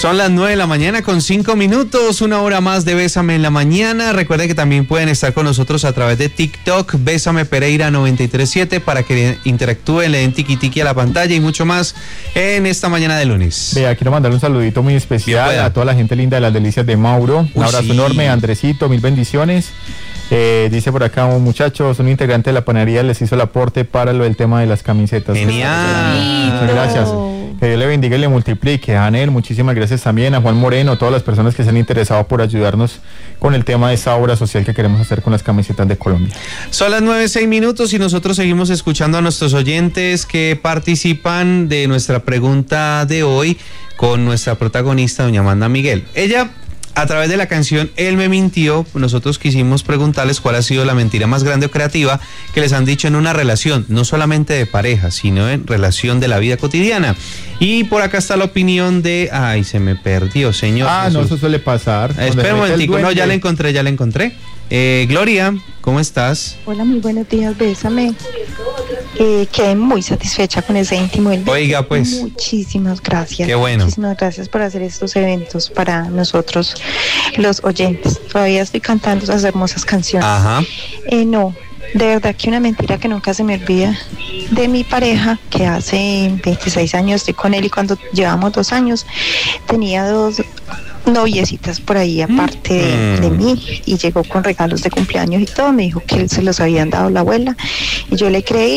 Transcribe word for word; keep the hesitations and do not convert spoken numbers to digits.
Son las nueve de la mañana con cinco minutos, una hora más de Bésame en la mañana. Recuerden que también pueden estar con nosotros a través de TikTok, Bésame Pereira noventa y tres siete, para que interactúen, le den tiki tiki a la pantalla y mucho más en esta mañana de lunes. Vea, quiero mandar un saludito muy especial a toda la gente linda de las delicias de Mauro. Un Uy, abrazo sí. enorme, Andresito, mil bendiciones. Eh, dice por acá un muchacho, un integrante de la panadería, les hizo el aporte para lo del tema de las camisetas. Genial. Muchas gracias. Que Dios le bendiga y le multiplique. A Anel, muchísimas gracias también. A Juan Moreno, todas las personas que se han interesado por ayudarnos con el tema de esta obra social que queremos hacer con las camisetas de Colombia. Son las nueve, seis minutos y nosotros seguimos escuchando a nuestros oyentes que participan de nuestra pregunta de hoy con nuestra protagonista, doña Amanda Miguel. Ella, a través de la canción Él me mintió, nosotros quisimos preguntarles cuál ha sido la mentira más grande o creativa que les han dicho en una relación, no solamente de pareja, sino en relación de la vida cotidiana. Y por acá está la opinión de... Ay, se me perdió, señor. Ah, Jesús. No, eso suele pasar. Eh, espera un momentico, no, ya la encontré, ya la encontré. Eh, Gloria, ¿cómo estás? Hola, muy buenos días, Bésame. Eh, quedé muy satisfecha con ese íntimo. Oiga, pues. Muchísimas gracias. Qué bueno. Muchísimas gracias por hacer estos eventos para nosotros, los oyentes. Todavía estoy cantando esas hermosas canciones. Ajá. Eh, no, de verdad que una mentira que nunca se me olvida de mi pareja, que hace veintiséis años estoy con él y cuando llevamos dos años tenía dos noviecitas por ahí aparte de, de mí y llegó con regalos de cumpleaños y todo, me dijo que él se los habían dado la abuela y yo le creí.